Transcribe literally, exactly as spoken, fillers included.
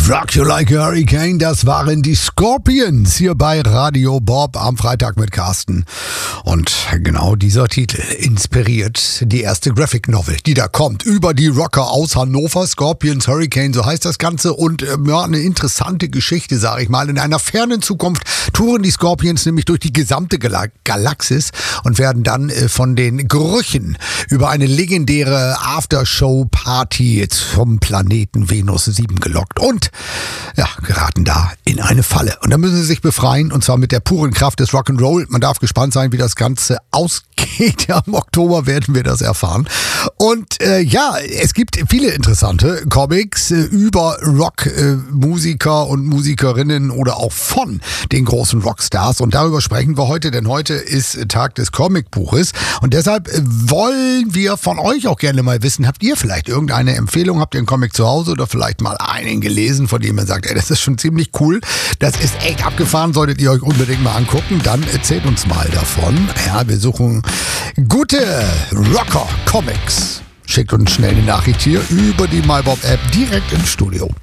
Rock You Like a Hurricane, das waren die Scorpions hier bei Radio Bob am Freitag mit Carsten. Und genau dieser Titel inspiriert die erste Graphic Novel, die da kommt, über die Rocker aus Hannover. Scorpions Hurricane, so heißt das Ganze. Und äh, ja, eine interessante Geschichte, sage ich mal. In einer fernen Zukunft touren die Scorpions nämlich durch die gesamte Gal- Galaxis und werden dann äh, von den Gerüchen über eine legendäre Aftershow-Party zum Planeten Venus sieben gelockt. Und ja, geraten da in eine Falle. Und da müssen sie sich befreien, und zwar mit der puren Kraft des Rock'n'Roll. Man darf gespannt sein, wie das Ganze ausgeht. Ja, im Oktober werden wir das erfahren. Und äh, ja, es gibt viele interessante Comics äh, über Rockmusiker äh, und Musikerinnen oder auch von den großen Rockstars. Und darüber sprechen wir heute, denn heute ist Tag des Comicbuches. Und deshalb äh, wollen wir von euch auch gerne mal wissen, habt ihr vielleicht irgendeine Empfehlung? Habt ihr einen Comic zu Hause oder vielleicht mal einen gelesen, von dem man sagt, ey, das ist schon ziemlich cool, das ist echt abgefahren, solltet ihr euch unbedingt mal angucken, dann erzählt uns mal davon. Ja, wir suchen gute Rocker-Comics. Schickt uns schnell eine Nachricht hier über die MyBob-App direkt ins Studio.